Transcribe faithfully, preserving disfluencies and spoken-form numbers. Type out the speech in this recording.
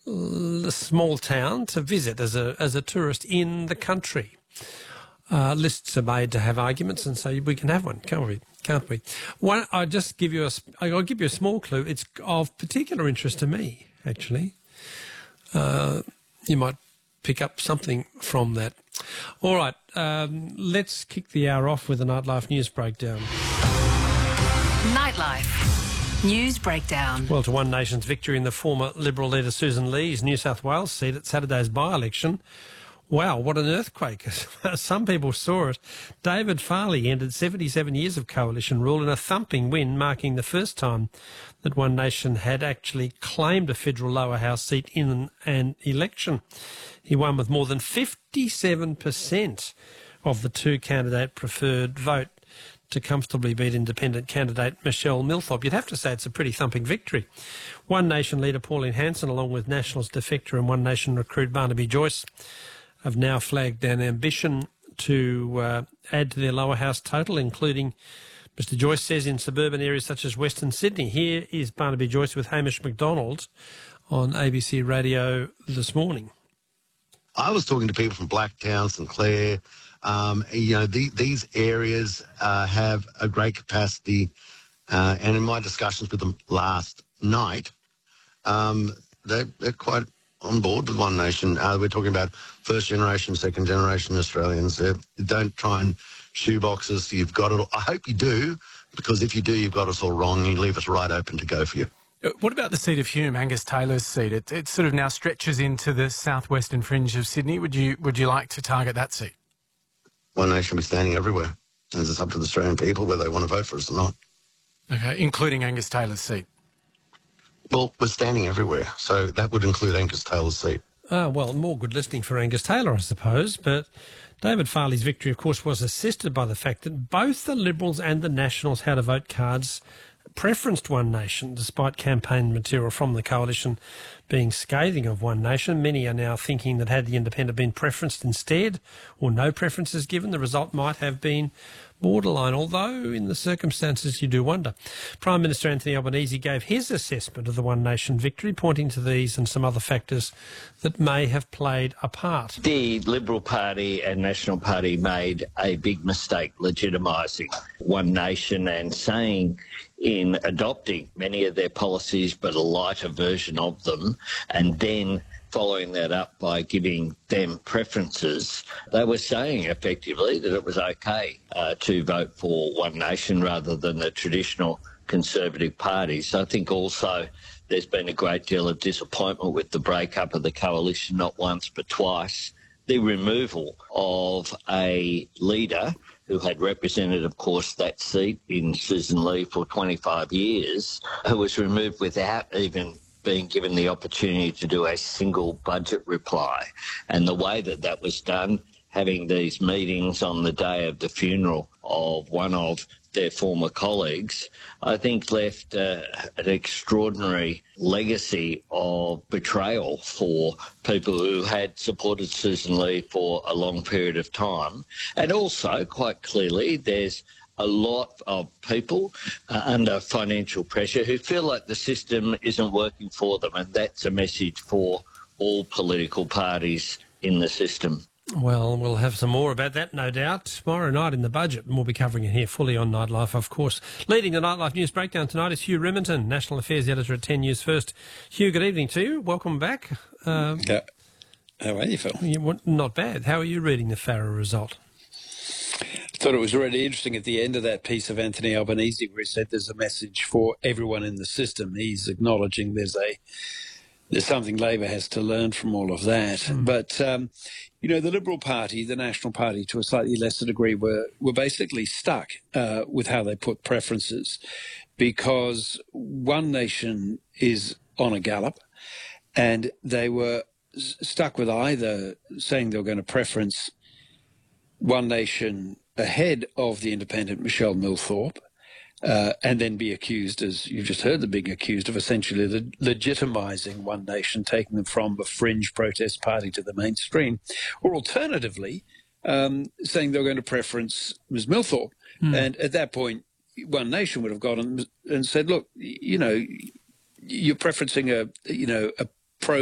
l- small town to visit as a as a tourist in the country. Uh, lists are made to have arguments, and so we can have one, can't we? Can't we? One, I'll just give you a. I'll give you a small clue. It's of particular interest to me, actually. Uh, you might pick up something from that. All right, um, let's kick the hour off with a Nightlife News Breakdown. Nightlife News Breakdown. Well, to One Nation's victory in the former Liberal leader Susan Lee's New South Wales seat at Saturday's by-election. Wow, what an earthquake. Some people saw it. David Farley ended seventy-seven years of coalition rule in a thumping win, marking the first time that One Nation had actually claimed a federal lower house seat in an election. He won with more than fifty-seven percent of the two-candidate preferred vote to comfortably beat independent candidate Michelle Milthorpe. You'd have to say it's a pretty thumping victory. One Nation leader Pauline Hanson, along with Nationals defector and One Nation recruit Barnaby Joyce, have now flagged an ambition to uh, add to their lower house total, including, Mister Joyce says, in suburban areas such as Western Sydney. Here is Barnaby Joyce with Hamish McDonald on A B C Radio this morning. I was talking to people from Blacktown, St Clair. Um, you know, the, these areas uh, have a great capacity, uh, and in my discussions with them last night, um, they, they're quite on board with One Nation. Uh, we're talking about first generation, second generation Australians. Uh, don't try and shoeboxes. You've got it all. I hope you do, because if you do, you've got us all wrong and you leave us right open to go for you. What about the seat of Hume, Angus Taylor's seat? It, it sort of now stretches into the southwestern fringe of Sydney. Would you would you like to target that seat? One Nation will be standing everywhere. And it's up to the Australian people whether they want to vote for us or not. Okay, including Angus Taylor's seat. Well, we're standing everywhere, so that would include Angus Taylor's seat. Ah, well, more good listening for Angus Taylor, I suppose, but David Farley's victory, of course, was assisted by the fact that both the Liberals and the Nationals had a vote cards preferenced One Nation, despite campaign material from the coalition being scathing of One Nation. Many are now thinking that had the independent been preferenced instead, or no preferences given, the result might have been borderline, although in the circumstances you do wonder. Prime Minister Anthony Albanese gave his assessment of the One Nation victory, pointing to these and some other factors that may have played a part. The Liberal Party and National Party made a big mistake legitimising One Nation and saying in adopting many of their policies but a lighter version of them, and then following that up by giving them preferences. They were saying effectively that it was okay uh, to vote for One Nation rather than the traditional Conservative Party. So I think also there's been a great deal of disappointment with the breakup of the coalition, not once but twice. The removal of a leader who had represented, of course, that seat in Susan Lee for twenty-five years, who was removed without even being given the opportunity to do a single budget reply. And the way that that was done, having these meetings on the day of the funeral of one of their former colleagues, I think left uh, an extraordinary legacy of betrayal for people who had supported Susan Lee for a long period of time. And also, quite clearly, there's a lot of people uh, under financial pressure who feel like the system isn't working for them, and that's a message for all political parties in the system. Well, we'll have some more about that, no doubt, tomorrow night in the budget, and we'll be covering it here fully on Nightlife, of course. Leading the Nightlife News Breakdown tonight is Hugh Remington, National Affairs Editor at ten News First. Hugh, good evening to you. Welcome back. Um, yeah. How are you, Phil? You, not bad. How are you reading the Farrer result? I thought it was really interesting at the end of that piece of Anthony Albanese where he said there's a message for everyone in the system. He's acknowledging there's a there's something Labor has to learn from all of that. Mm. But, um, you know, the Liberal Party, the National Party, to a slightly lesser degree, were, were basically stuck uh, with how they put preferences, because One Nation is on a gallop, and they were s- stuck with either saying they were going to preference One Nation ahead of the independent Michelle Milthorpe, uh, and then be accused, as you just heard, the being accused of essentially le- legitimising One Nation, taking them from a fringe protest party to the mainstream, or alternatively, um, saying they were going to preference Miz Milthorpe. Mm. And at that point, One Nation would have gone and, and said, look, you know, you're preferencing a, you know, a